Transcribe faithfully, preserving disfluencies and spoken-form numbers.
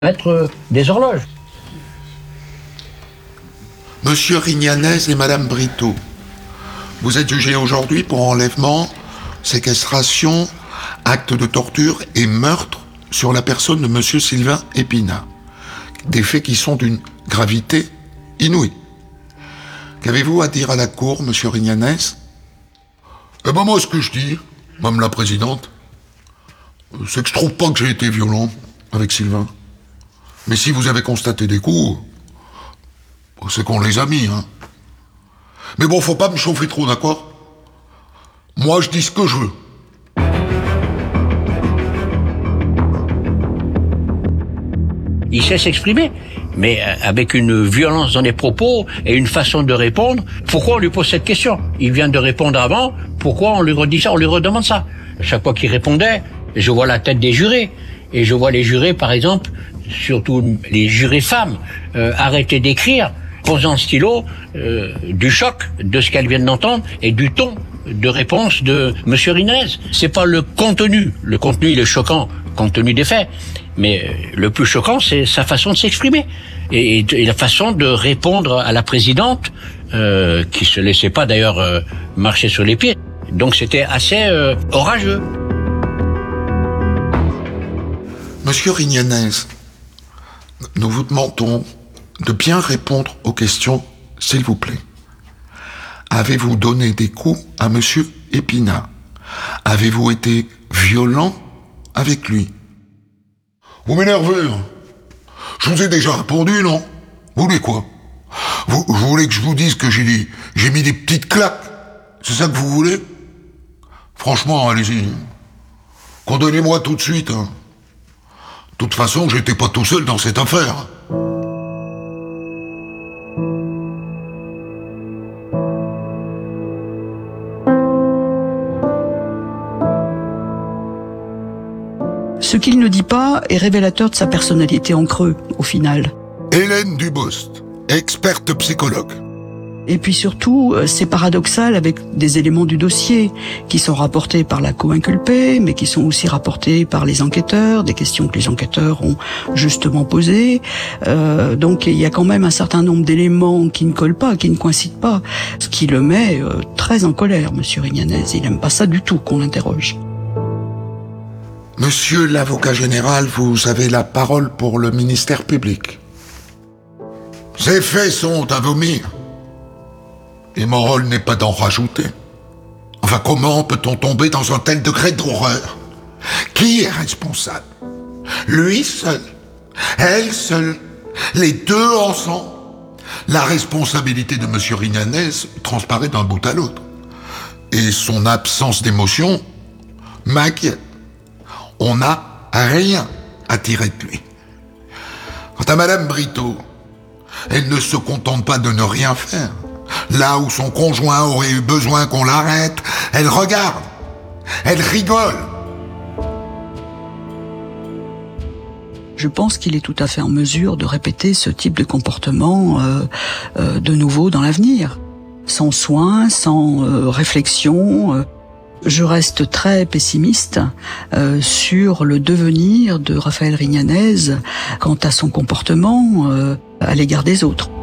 mettre euh, des horloges. Monsieur Rignanez et Madame Brito, vous êtes jugés aujourd'hui pour enlèvement, séquestration, acte de torture et meurtre sur la personne de Monsieur Sylvain Épinat. Des faits qui sont d'une gravité inouïe. Qu'avez-vous à dire à la cour, Monsieur Rignanez? Eh ben moi, ce que je dis, Madame la Présidente, c'est que je trouve pas que j'ai été violent avec Sylvain. Mais si vous avez constaté des coups, c'est qu'on les a mis, hein. Mais bon, faut pas me chauffer trop, d'accord? Moi, je dis ce que je veux. Il sait s'exprimer, mais avec une violence dans les propos et une façon de répondre. Pourquoi on lui pose cette question? Il vient de répondre avant, pourquoi on lui redit ça, on lui redemande ça? Chaque fois qu'il répondait, je vois la tête des jurés. Et je vois les jurés, par exemple, surtout les jurés femmes, euh, arrêter d'écrire, posant le stylo, euh, du choc de ce qu'elles viennent d'entendre et du ton de réponse de Monsieur Rignanez. C'est pas le contenu. Le contenu, il est choquant, compte tenu des faits. Mais le plus choquant, c'est sa façon de s'exprimer. Et, et la façon de répondre à la présidente, euh, qui se laissait pas d'ailleurs euh, marcher sur les pieds. Donc c'était assez euh, orageux. Monsieur Rignanez, nous vous demandons de bien répondre aux questions, s'il vous plaît. Avez-vous donné des coups à Monsieur Épinat? Avez-vous été violent avec lui? Vous m'énervez, hein. Je vous ai déjà répondu, non? Vous voulez quoi? vous, vous voulez que je vous dise que j'ai j'ai mis des petites claques? C'est ça que vous voulez? Franchement, allez-y. Condamnez-moi tout de suite, hein. De toute façon, j'étais pas tout seul dans cette affaire. Ce qu'il ne dit pas est révélateur de sa personnalité en creux, au final. Hélène Dubost, experte psychologue. Et puis surtout, c'est paradoxal avec des éléments du dossier qui sont rapportés par la co-inculpée, mais qui sont aussi rapportés par les enquêteurs, des questions que les enquêteurs ont justement posées. Euh, donc il y a quand même un certain nombre d'éléments qui ne collent pas, qui ne coïncident pas, ce qui le met euh, très en colère, Monsieur Rignanez. Il n'aime pas ça du tout qu'on l'interroge. Monsieur l'avocat général, vous avez la parole pour le ministère public. Ces faits sont à vomir. Et mon rôle n'est pas d'en rajouter. Enfin, comment peut-on tomber dans un tel degré d'horreur? Qui est responsable? Lui seul? Elle seule? Les deux ensemble? La responsabilité de Monsieur Rignanez transparaît d'un bout à l'autre. Et son absence d'émotion m'inquiète. On n'a rien à tirer de lui. Quant à Madame Brito, elle ne se contente pas de ne rien faire. Là où son conjoint aurait eu besoin qu'on l'arrête, elle regarde, elle rigole. Je pense qu'il est tout à fait en mesure de répéter ce type de comportement euh, euh, de nouveau dans l'avenir, sans soin, sans euh, réflexion. Euh, je reste très pessimiste euh, sur le devenir de Raphaël Rignanez quant à son comportement euh, à l'égard des autres.